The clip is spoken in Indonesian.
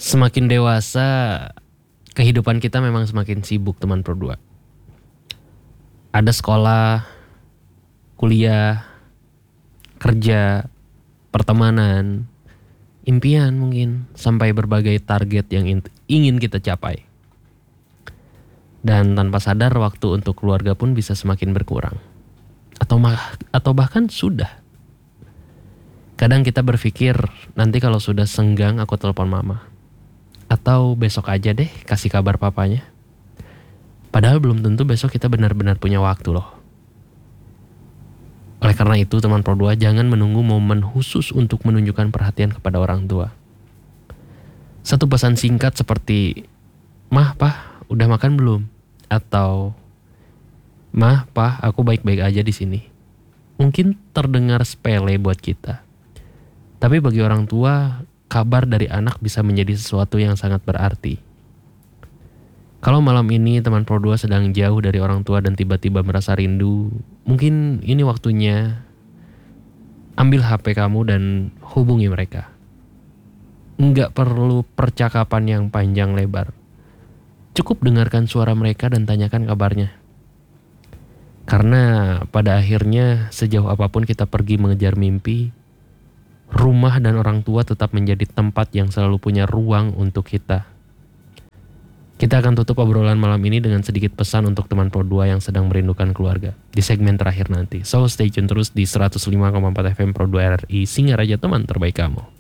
Semakin dewasa, kehidupan kita memang semakin sibuk teman Pro 2. Ada sekolah, kuliah, kerja, pertemanan, impian mungkin, sampai berbagai target yang ingin kita capai. Dan tanpa sadar waktu untuk keluarga pun bisa semakin berkurang. Atau bahkan sudah. Kadang kita berpikir, nanti kalau sudah senggang aku telepon mama. Atau besok aja deh kasih kabar papanya. Padahal belum tentu besok kita benar-benar punya waktu loh. Oleh karena itu teman Pro 2, jangan menunggu momen khusus untuk menunjukkan perhatian kepada orang tua. Satu pesan singkat seperti, "Mah, Pah, udah makan belum?" Atau, "Mah, Pah, aku baik-baik aja di sini." Mungkin terdengar sepele buat kita. Tapi bagi orang tua, kabar dari anak bisa menjadi sesuatu yang sangat berarti. Kalau malam ini teman Pro 2 sedang jauh dari orang tua dan tiba-tiba merasa rindu, mungkin ini waktunya ambil HP kamu dan hubungi mereka. Nggak perlu percakapan yang panjang lebar. Cukup dengarkan suara mereka dan tanyakan kabarnya. Karena pada akhirnya sejauh apapun kita pergi mengejar mimpi, rumah dan orang tua tetap menjadi tempat yang selalu punya ruang untuk kita. Kita akan tutup obrolan malam ini dengan sedikit pesan untuk teman Pro 2 yang sedang merindukan keluarga di segmen terakhir nanti. So stay tune terus di 105,4 FM Pro 2 RRI, Singaraja, teman terbaik kamu.